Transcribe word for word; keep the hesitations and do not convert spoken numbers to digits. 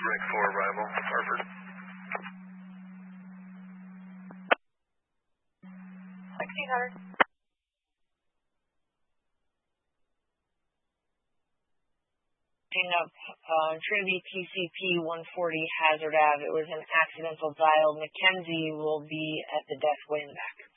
break four arrival, Hartford. sixteen hundred. Up uh, Trinity T C P one forty Hazard Ave. It was an accidental dial. Mackenzie will be at the desk way in the back.